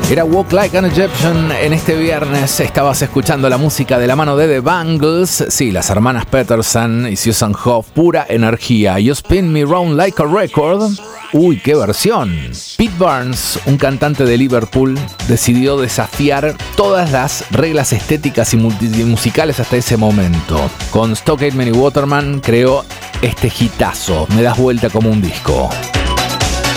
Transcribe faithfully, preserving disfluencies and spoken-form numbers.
Era Walk Like an Egyptian. En este viernes estabas escuchando la música de la mano de The Bangles. Sí, las hermanas Peterson y Susan Hoff, pura energía. You Spin Me Round Like a Record. Uy, qué versión. Pete Burns, un cantante de Liverpool, decidió desafiar todas las reglas estéticas y musicales hasta ese momento. Con Stock Aitken y Waterman creó este hitazo, Me das vuelta como un disco.